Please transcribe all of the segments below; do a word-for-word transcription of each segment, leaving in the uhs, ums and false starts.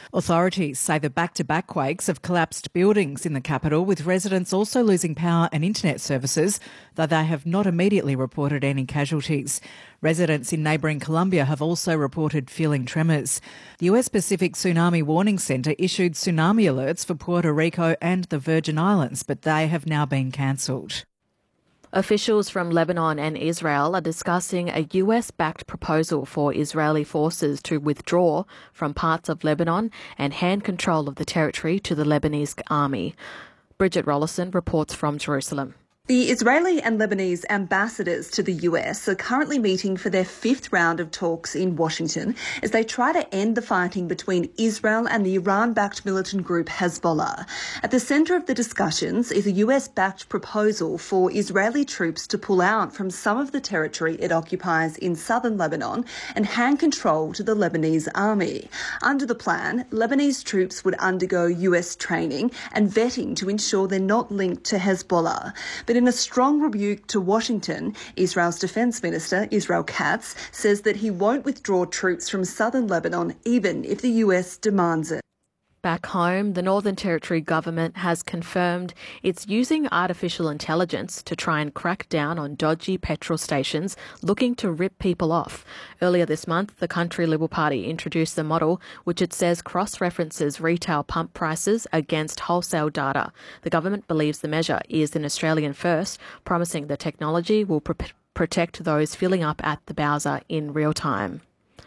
Authorities say the back-to-back quakes have collapsed buildings in the capital, with residents also losing power and internet services, though they have not immediately reported any casualties. Residents in neighbouring Colombia have also reported feeling tremors. The U S Pacific Tsunami Warning Centre issued tsunami alerts for Puerto Rico and the Virgin Islands, but they have now been cancelled. Officials from Lebanon and Israel are discussing a U S-backed proposal for Israeli forces to withdraw from parts of Lebanon and hand control of the territory to the Lebanese army. Bridget Rollison reports from Jerusalem. The Israeli and Lebanese ambassadors to the U S are currently meeting for their fifth round of talks in Washington as they try to end the fighting between Israel and the Iran-backed militant group Hezbollah. At the centre of the discussions is a U S-backed proposal for Israeli troops to pull out from some of the territory it occupies in southern Lebanon and hand control to the Lebanese army. Under the plan, Lebanese troops would undergo U S training and vetting to ensure they're not linked to Hezbollah. But in a strong rebuke to Washington, Israel's Defence Minister, Israel Katz, says that he won't withdraw troops from southern Lebanon even if the U S demands it. Back home, the Northern Territory government has confirmed it's using artificial intelligence to try and crack down on dodgy petrol stations looking to rip people off. Earlier this month, the Country Liberal Party introduced a model which it says cross-references retail pump prices against wholesale data. The government believes the measure is an Australian first, promising the technology will pr- protect those filling up at the Bowser in real time.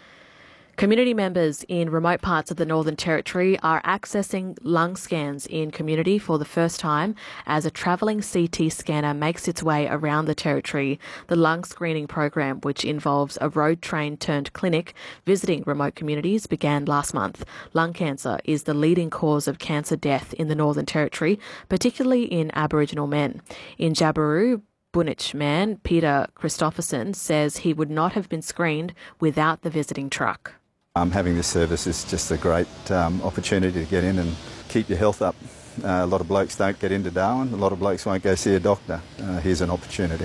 Community members in remote parts of the Northern Territory are accessing lung scans in community for the first time as a travelling C T scanner makes its way around the territory. The lung screening program, which involves a road train turned clinic visiting remote communities, began last month. Lung cancer is the leading cause of cancer death in the Northern Territory, particularly in Aboriginal men. In Jabiru, Bunich man Peter Christopherson says he would not have been screened without the visiting truck. Um, having this service is just a great um, opportunity to get in and keep your health up. Uh, a lot of blokes don't get into Darwin. A lot of blokes won't go see a doctor. Uh, here's an opportunity.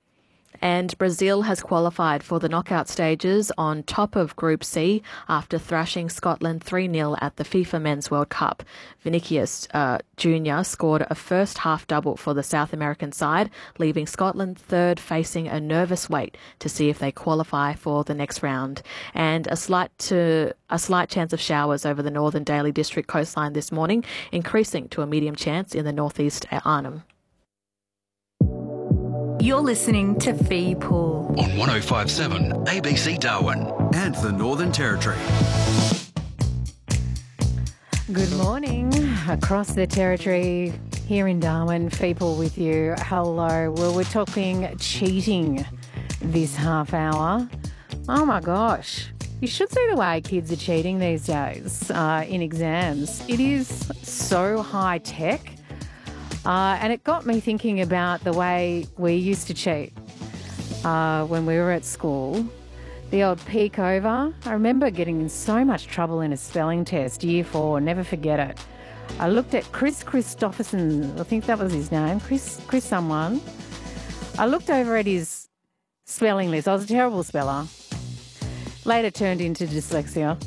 And Brazil has qualified for the knockout stages on top of Group C after thrashing Scotland three nil at the FIFA Men's World Cup. Vinicius uh, Junior scored a first half double for the South American side, leaving Scotland third, facing a nervous wait to see if they qualify for the next round. And a slight to a slight chance of showers over the northern Daly District coastline this morning, increasing to a medium chance in the northeast at Arnhem. You're listening to Fee Pool on one oh five point seven A B C Darwin and the Northern Territory. Good morning across the territory here in Darwin. Fee Pool with you. Hello. Well, we're talking cheating this half hour. Oh my gosh. You should see the way kids are cheating these days uh, in exams. It is so high tech. Uh, and it got me thinking about the way we used to cheat uh, when we were at school. The old peek over. I remember getting in so much trouble in a spelling test, year four, never forget it. I looked at Chris Christopherson, I think that was his name, Chris, Chris someone. I looked over at his spelling list. I was a terrible speller. Later turned into dyslexia.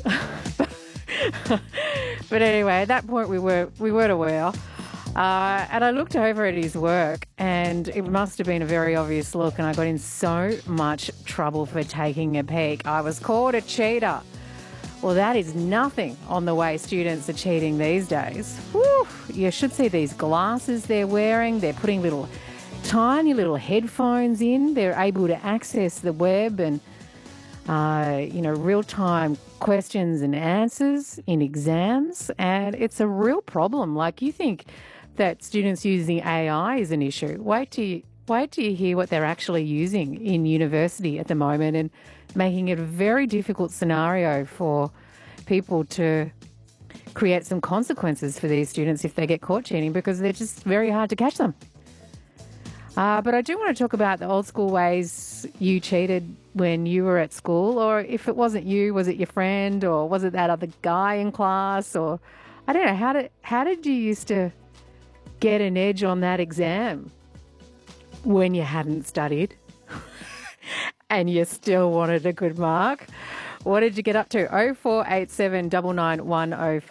But anyway, at that point we were we weren't aware. Uh, and I looked over at his work and it must have been a very obvious look, and I got in so much trouble for taking a peek. I was called a cheater. Well, that is nothing on the way students are cheating these days. Whew, you should see these glasses they're wearing. They're putting little, tiny little headphones in. They're able to access the web and, uh, you know, real-time questions and answers in exams. And it's a real problem. Like, you think that students using A I is an issue. Wait till you, wait till you hear what they're actually using in university at the moment, and making it a very difficult scenario for people to create some consequences for these students if they get caught cheating, because they're just very hard to catch them. Uh, but I do want to talk about the old school ways you cheated when you were at school, or if it wasn't you, was it your friend, or was it that other guy in class, or I don't know, how did, how did you used to get an edge on that exam when you hadn't studied and you still wanted a good mark? What did you get up to? oh four eight seven, nine nine one oh five.